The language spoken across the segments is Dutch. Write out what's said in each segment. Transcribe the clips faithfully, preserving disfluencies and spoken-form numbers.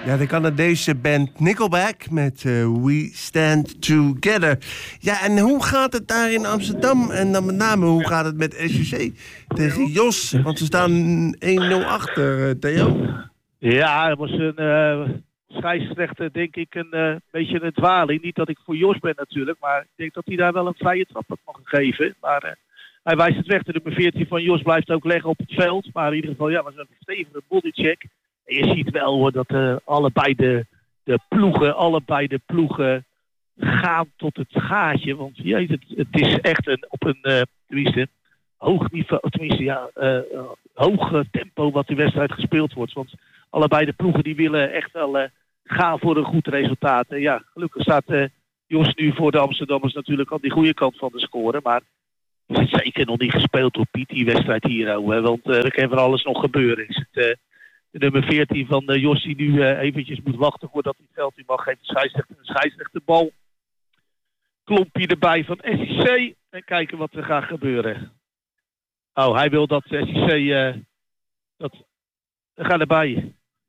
Ja, de Canadese band Nickelback met uh, We Stand Together. Ja, en hoe gaat het daar in Amsterdam? En dan met name, hoe gaat het met S C C tegen Jos? Want ze staan één nul achter, uh, Theo. Ja, dat was een uh, scheidsrechter, denk ik, een uh, beetje een dwaling. Niet dat ik voor Jos ben natuurlijk, maar ik denk dat hij daar wel een vrije trap had mogen geven. Maar uh, hij wijst het weg. De nummer veertien van Jos blijft ook leggen op het veld. Maar in ieder geval, ja, was een stevige bodycheck. En je ziet wel hoor dat uh, allebei de, de ploegen, allebei de ploegen gaan tot het gaatje. Want ja, het, het is echt een, op een, uh, tenminste, hoog niveau, tenminste ja, uh, uh, hoog tempo wat de wedstrijd gespeeld wordt. Want allebei de ploegen die willen echt wel uh, gaan voor een goed resultaat. En ja, gelukkig staat uh, Jos nu voor de Amsterdammers natuurlijk aan die goede kant van de score. Maar het is zeker nog niet gespeeld door Piet, die wedstrijd hier. Oh, hè, want uh, er kan van alles nog gebeuren. Is het... Uh, De nummer veertien van uh, Jos die nu uh, eventjes moet wachten voordat hij het veld in mag. Geeft de scheidsrechter een scheidsrechterbal. Klompje erbij van S C C. En kijken wat er gaat gebeuren. Oh, hij wil dat S C C... Uh, dat, ga erbij.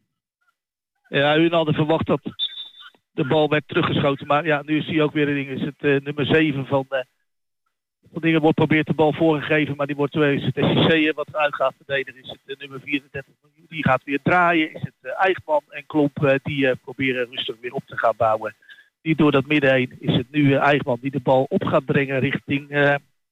Ja, u hadden verwacht dat de bal werd teruggeschoten. Maar ja, nu is hij ook weer een ding. Is het uh, nummer zeven van... Uh, van dingen wordt probeert de bal voorgegeven. Maar die wordt is het S C C wat eruit gaat verdedigen. Is het uh, nummer vierendertig van die gaat weer draaien. Is het uh, Eichmann en Klomp uh, die uh, proberen rustig weer op te gaan bouwen. Niet door dat midden heen is het nu uh, Eichmann die de bal op gaat brengen richting uh,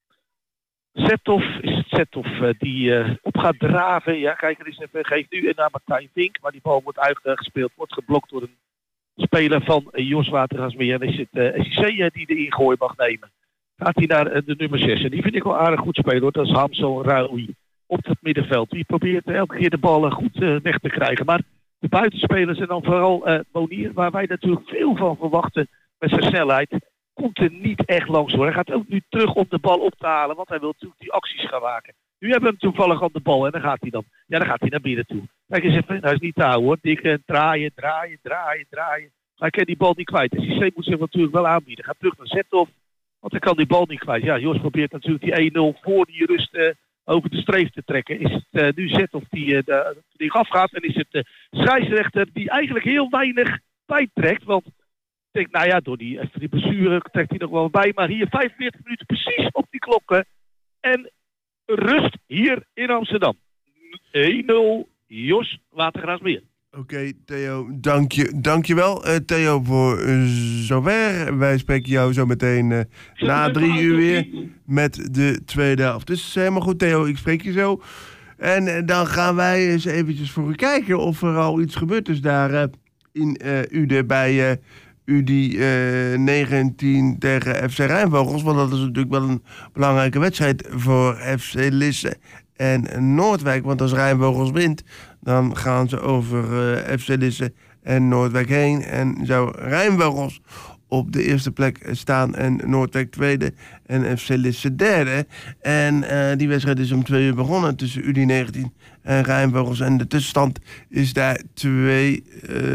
Zethoff. Is het Zethoff uh, die uh, op gaat draven. Ja, kijk er eens even. Geeft nu naar Martijn Vink. Maar die bal wordt uitgespeeld. Wordt geblokt door een speler van uh, Jos Watergasmeer. En is het uh, S C C uh, die de ingooi mag nemen. Gaat hij naar uh, de nummer zes. En die vind ik wel aardig goed spelen hoor. Dat is Hamzo Raoui. Op het middenveld. Die probeert elke keer de ballen goed uh, weg te krijgen. Maar de buitenspelers en dan vooral uh, Monier, waar wij natuurlijk veel van verwachten met zijn snelheid, komt er niet echt langs hoor. Hij gaat ook nu terug om de bal op te halen, want hij wil natuurlijk die acties gaan maken. Nu hebben we hem toevallig aan de bal en dan gaat hij dan. Ja, dan gaat hij naar binnen toe. Kijk eens even, hij is niet te houden hoor. Dikke draaien, draaien, draaien, draaien. Hij kan die bal niet kwijt. De C C moet zich natuurlijk wel aanbieden. Gaat terug naar Zethoff, want hij kan die bal niet kwijt. Ja, Jos probeert natuurlijk die één nul voor die rust uh, over de streef te trekken. Is het uh, nu Zethoff die, uh, de, die afgaat en is het de uh, scheidsrechter die eigenlijk heel weinig tijd trekt. Want ik denk, nou ja, door die, even die blessure trekt hij nog wel bij. Maar hier vijfenveertig minuten precies op die klokken. En rust hier in Amsterdam. één nul Jos Watergraafsmeer. Oké, okay, Theo, dank je, dank je wel. Uh, Theo, voor uh, zover. Wij spreken jou zo meteen uh, na drie uur weer met de tweede helft. Dus helemaal goed, Theo, ik spreek je zo. En uh, dan gaan wij eens eventjes voor u kijken of er al iets gebeurd is daar uh, in uh, Uden bij uh, U D uh, negentien tegen F C Rijnvogels. Want dat is natuurlijk wel een belangrijke wedstrijd voor F C Lisse en Noordwijk. Want als Rijnvogels wint, dan gaan ze over uh, F C Lisse en Noordwijk heen. En zou Rijnvogels op de eerste plek staan en Noordwijk tweede en F C Lisse derde. En uh, die wedstrijd is om twee uur begonnen tussen U D negentien en Rijnvogels. En de tussenstand is daar twee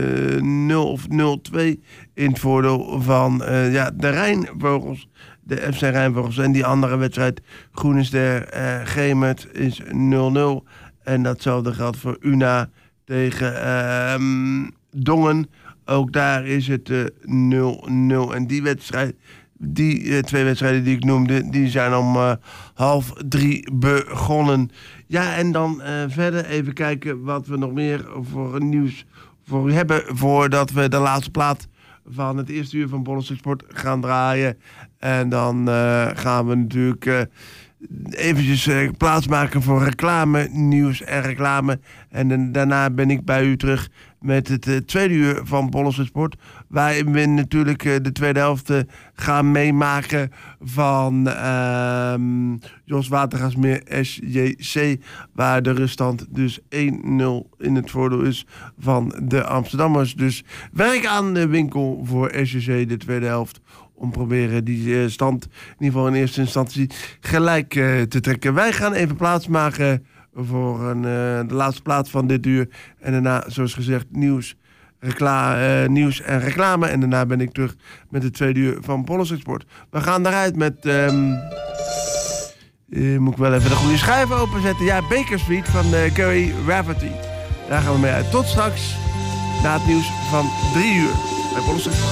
nul of nul twee in het voordeel van uh, ja, de Rijnvogels. De F C Rijnvogels. En die andere wedstrijd, Groenester uh, Gemert, is nul nul. En datzelfde geldt voor U N A tegen uh, Dongen. Ook daar is het uh, nul nul. En die wedstrijd, die uh, twee wedstrijden die ik noemde, die zijn om uh, half drie begonnen. Ja, en dan uh, verder even kijken wat we nog meer voor nieuws voor u hebben, voordat we de laatste plaat van het eerste uur van Bollenstreek Sport gaan draaien. En dan uh, gaan we natuurlijk uh, eventjes uh, plaatsmaken voor reclame, nieuws en reclame. En uh, daarna ben ik bij u terug met het uh, tweede uur van Bollenstreek Sport. Waarin we natuurlijk uh, de tweede helft uh, gaan meemaken van uh, Jos Watergasmeer S J C. Waar de ruststand dus één nul in het voordeel is van de Amsterdammers. Dus werk aan de winkel voor S J C de tweede helft. Om proberen die uh, stand in ieder geval in eerste instantie gelijk uh, te trekken. Wij gaan even plaatsmaken voor een, uh, de laatste plaats van dit uur. En daarna, zoals gezegd, nieuws, recla- uh, nieuws en reclame. En daarna ben ik terug met het tweede uur van Bollenstreek Sport. We gaan eruit met... Um, uh, moet ik wel even de goede schijf openzetten. Ja, Baker Street van uh, Gary Rafferty. Daar gaan we mee uit. Tot straks. na het nieuws van drie uur. Bij Polster.